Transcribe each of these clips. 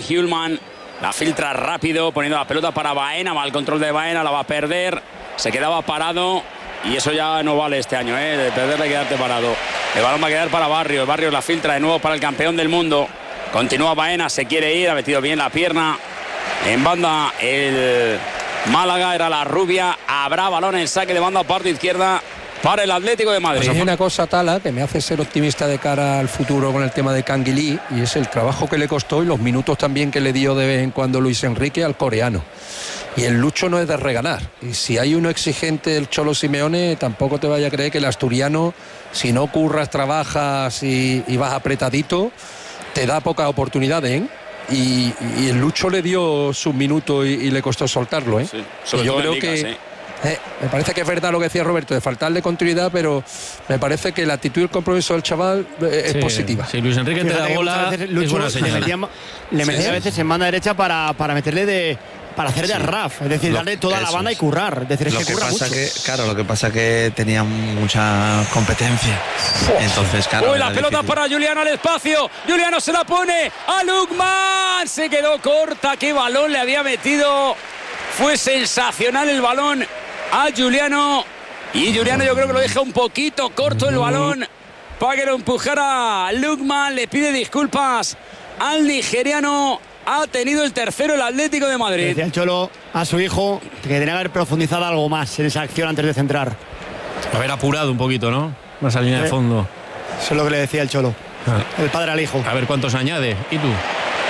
Hjulmand. La filtra rápido, poniendo la pelota para Baena. Mal control de Baena, la va a perder. Se quedaba parado. Y eso ya no vale este año, de perderle y quedarte parado. El balón va a quedar para Barrios. Barrios la filtra de nuevo para el campeón del mundo. Continúa Baena, se quiere ir, ha metido bien la pierna. En banda el Málaga, era la rubia. Habrá balón en saque de banda parte izquierda para el Atlético de Madrid. Pues hay una cosa, Tala, que me hace ser optimista de cara al futuro con el tema de Canguilí, y es el trabajo que le costó y los minutos también que le dio de vez en cuando Luis Enrique al coreano. Y el Lucho no es de regalar. Y si hay uno exigente, el Cholo Simeone, tampoco te vaya a creer que el asturiano, si no curras, trabajas y vas apretadito, te da pocas oportunidades, ¿eh? Y el Lucho le dio sus minutos y le costó soltarlo, ¿eh? Sí, yo creo que me parece que es verdad lo que decía Roberto, de faltarle continuidad, pero me parece que la actitud y el compromiso del chaval es positiva. Si Luis Enrique te da bola, es buena señal. Le metía a veces en banda derecha para meterle para hacer de Arraf, es decir, darle toda la banda y currar. Es decir, lo que pasa que tenía mucha competencia. Entonces, claro. Uy, la pelota para Juliano al espacio. Juliano se la pone a Lukman. Se quedó corta. Qué balón le había metido. Fue sensacional el balón a Juliano. Y Juliano yo creo que lo deja un poquito corto el balón para que lo empujara Lukman. Le pide disculpas al nigeriano. Ha tenido el tercero el Atlético de Madrid. Decía el Cholo a su hijo que tenía que haber profundizado algo más en esa acción antes de centrar. Haber apurado un poquito, ¿no? Más a línea de fondo. Eso es lo que le decía el Cholo. El padre al hijo. A ver cuántos añade. ¿Y tú?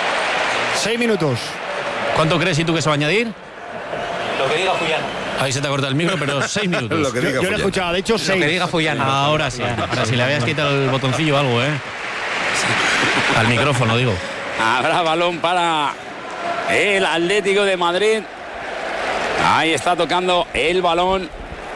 6 minutos. ¿Cuánto crees y tú que se va a añadir? Lo que diga Fullana. Ahí se te ha cortado el micro, pero 6 minutos. Yo lo he escuchado, de hecho 6. Lo que diga Fullana. Ahora sí. Ahora si le habías quitado el botoncillo o algo, ¿eh? Al micrófono, digo. Habrá balón para el Atlético de Madrid. Ahí está tocando el balón.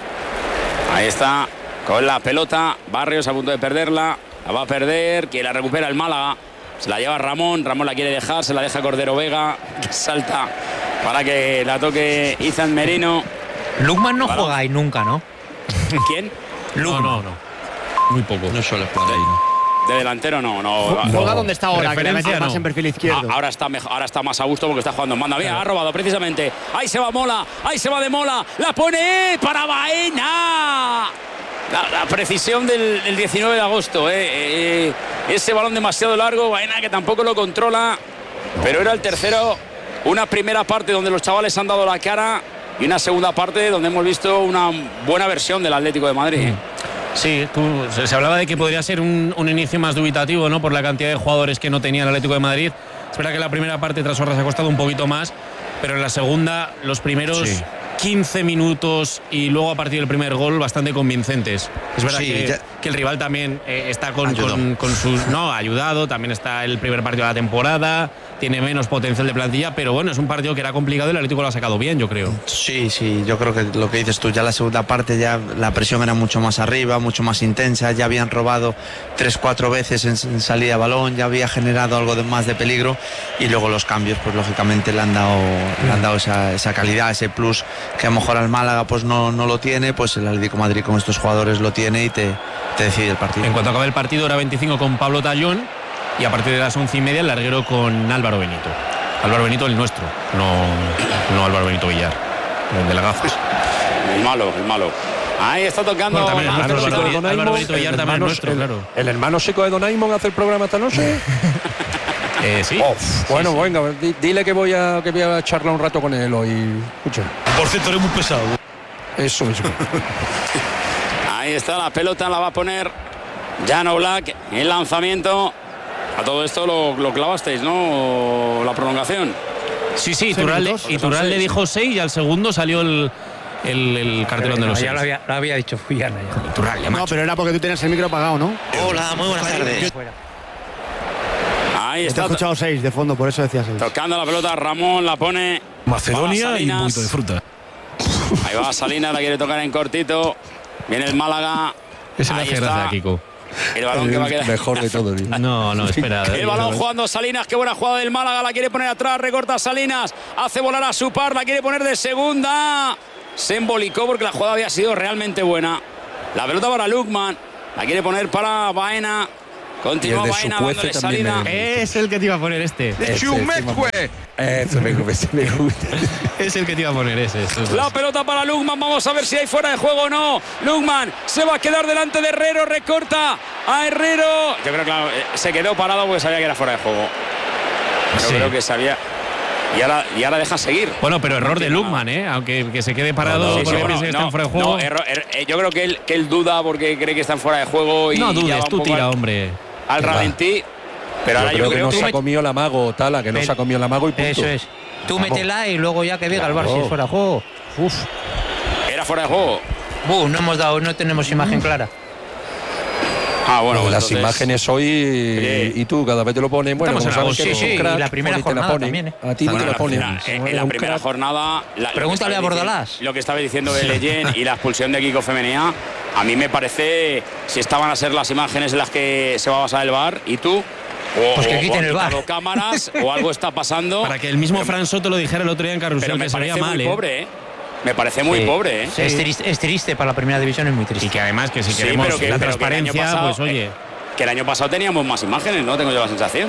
Ahí está con la pelota. Barrios a punto de perderla. La va a perder. Quiere la recupera el Málaga. Se la lleva Ramón. Ramón la quiere dejar. Se la deja Cordero Vega. Que salta para que la toque Izan Merino. Lukman no juega ahí nunca, ¿no? ¿Quién? No. Muy poco. No suele jugar ahí, ¿no? De delantero no. Juega donde está ahora, que le mete más no. en perfil izquierdo. Ahora está mejor, ahora está más a gusto porque está jugando en banda. Bien, ha robado precisamente. Ahí se va Mola, ahí se va de Mola. La pone para Baena. La precisión del 19 de agosto. Ese balón demasiado largo. Baena que tampoco lo controla. Pero era el tercero. Una primera parte donde los chavales han dado la cara. Y una segunda parte donde hemos visto una buena versión del Atlético de Madrid. Sí, se hablaba de que podría ser un inicio más dubitativo, ¿no? Por la cantidad de jugadores que no tenía el Atlético de Madrid. Es verdad que la primera parte tras Horras ha costado un poquito más, pero en la segunda los primeros 15 minutos y luego a partir del primer gol bastante convincentes. Es verdad que el rival también está con sus... No, ha ayudado, también está el primer partido de la temporada, tiene menos potencial de plantilla, pero bueno, es un partido que era complicado y el Atlético lo ha sacado bien, yo creo. Sí, yo creo que lo que dices tú, ya la segunda parte ya la presión era mucho más arriba, mucho más intensa, ya habían robado 3-4 veces en salida de balón, ya había generado algo más de peligro y luego los cambios, pues lógicamente le han dado esa calidad, ese plus que a lo mejor al Málaga pues no lo tiene, pues el Atlético de Madrid con estos jugadores lo tiene y te decide el partido. En cuanto acabe el partido, hora 25 con Pablo Tallón y a partir de las 11:30 el larguero con Álvaro Benito. Álvaro Benito el nuestro, no Álvaro Benito Villar, el de las gafas. El malo. Ahí está tocando. Bueno, también Álvaro Benito Villar también es nuestro, claro. ¿El hermano chico de Donaimon hace el programa esta noche? Sí. Bueno, venga, dile que voy a charlar un rato con él hoy. Escucha. Por cierto, eres muy pesado. Eso mismo. Ahí está la pelota, la va a poner Jan Oblak. El lanzamiento. A todo esto lo clavasteis, ¿no? La prolongación. Sí, Iturralde le dijo 6 y al segundo salió el cartelón de los 6. Ya lo había dicho Fullana. Iturralde, No, pero era porque tú tenías el micro apagado, ¿no? Hola, muy buenas tardes. Ahí Te he está. escuchado 6 de fondo, por eso decía 6. Tocando la pelota, Ramón la pone. Macedonia y un poquito de fruta. Ahí va Salinas, la quiere tocar en cortito. Viene el Málaga. Ese le hace gracia a Kiko. El balón que va a quedar. Mejor de todo. No, espera. El balón jugando Salinas, qué buena jugada del Málaga, la quiere poner atrás, recorta Salinas, hace volar a su par, la quiere poner de segunda. Se embolicó porque la jugada había sido realmente buena. La pelota para Lukman, la quiere poner para Baena. Continúa de Baena Chukwueze dándole también salida. Es el que te iba a poner este. Eso me gusta. Es el que te iba a poner ese. La pelota para Lukman, vamos a ver si hay fuera de juego o no. Lukman se va a quedar delante de Herrero, recorta a Herrero. Yo creo que se quedó parado porque sabía que era fuera de juego. Yo creo que sabía. Y ahora deja seguir. Bueno, pero error de Lukman, aunque que se quede parado porque piensa que está en fuera de juego. Yo creo que él duda porque cree que está en fuera de juego. Y no dudes, ya va un tú poco tira, hombre. Al ralentí. Pero ahora yo creo que no se ha comido la mago, Tala, que no se ha comido la mago y punto. Eso es. Tú métela y luego ya que diga el bar si es fuera de juego. Uf. Era fuera de juego. No tenemos imagen clara. Bueno, las imágenes hoy y tú cada vez te lo pones. Bueno, como sabes que sí, crack, y la primera jornada también. A ti te la ponen. En la primera jornada. Pregúntale a Bordalás. Lo que estaba diciendo de Leyen y la expulsión de Kiko Femenía, a mí me parece, si estaban a ser las imágenes en las que se va a basar el VAR, y tú. Pues que quiten el VAR. Cámaras o algo está pasando. Para que el mismo Fran Soto lo dijera el otro día en Carrusel, que se veía mal. Muy pobre, Me parece muy pobre, Es triste para la primera división, es muy triste. Y que además que si queremos la transparencia, pasado, pues oye. Que el año pasado teníamos más imágenes, ¿no? Tengo yo la sensación.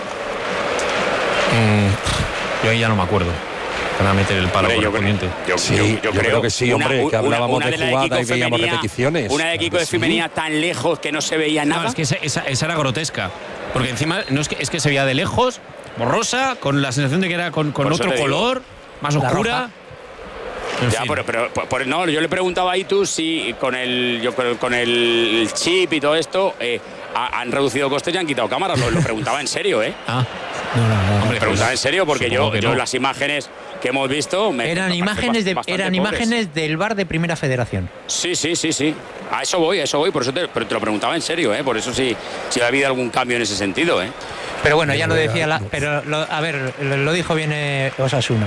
Yo ahí ya no me acuerdo. Van a meter el palo correspondiente. Yo creo que sí, hombre, que hablábamos de jugada y veíamos repeticiones. Una de Kiko de Femenía tan lejos que no se veía nada. No, es que esa era grotesca. Porque encima no es que se veía de lejos, borrosa, con la sensación de que era con otro color, más oscura. Ya, pero no, yo le preguntaba a Itu si con el chip y todo esto han reducido costes y han quitado cámaras. Lo preguntaba en serio, No. Hombre, preguntaba en serio porque yo las imágenes que hemos visto eran imágenes del VAR de Primera Federación. Sí. A eso voy, por eso pero te lo preguntaba en serio, por eso si ha habido algún cambio en ese sentido, Pero bueno, ya lo decía pero lo dijo bien Osasuna.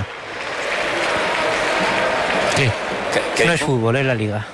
No es fútbol, es la liga.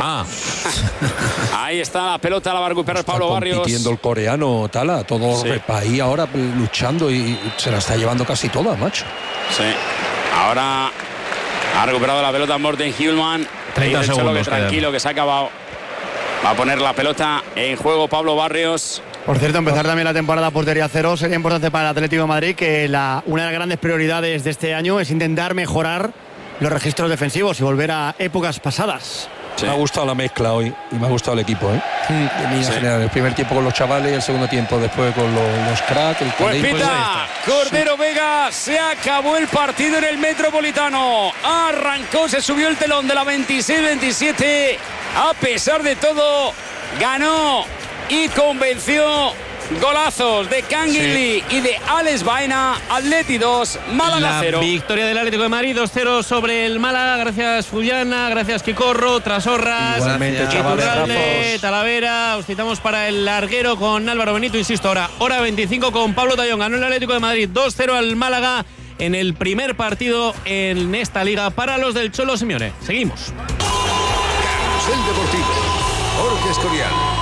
Ahí está la pelota, la va a recuperar Pablo Barrios. Compitiendo el coreano, Tala, todo el país ahora luchando y se la está llevando casi toda, macho. Sí. Ahora ha recuperado la pelota Morten Hjulman. 30 segundos. Tranquilo, que se ha acabado. Va a poner la pelota en juego Pablo Barrios. Por cierto, empezar también la temporada portería cero sería importante para el Atlético de Madrid, que una de las grandes prioridades de este año es intentar mejorar los registros defensivos y volver a épocas pasadas. Sí. Me ha gustado la mezcla hoy y me ha gustado el equipo, En líneas generales. El primer tiempo con los chavales y el segundo tiempo después con los cracks. Pues pita, Cordero Vega, se acabó el partido en el Metropolitano. Arrancó, se subió el telón de la 26-27. A pesar de todo, ganó y convenció. Golazos de Canguilí y de Alex Baena. Atleti 2, Málaga 0. Victoria del Atlético de Madrid 2-0 sobre el Málaga. Gracias Fullana, gracias Quicorro, Trasorras, igualmente, Iturralde, Talavera. Os citamos para el larguero con Álvaro Benito. Insisto, ahora hora 25 con Pablo Tallón. Ganó el Atlético de Madrid 2-0 al Málaga en el primer partido en esta liga para los del Cholo Simeone. Seguimos. Carrusel Deportivo. Jorge Escorial.